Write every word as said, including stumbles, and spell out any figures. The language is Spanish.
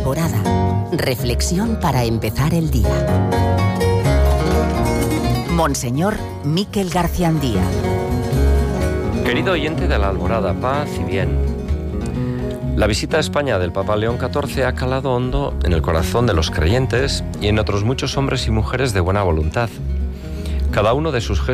Alborada. Reflexión para empezar el día. Monseñor Miquel Garciandía. Querido oyente de la Alborada, paz y bien. La visita a España del Papa León catorce ha calado hondo en el corazón de los creyentes y en otros muchos hombres y mujeres de buena voluntad. Cada uno de sus gestos